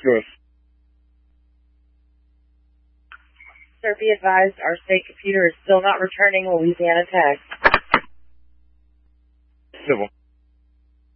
Good. Sir, be advised, our state computer is still not returning Louisiana text. Civil.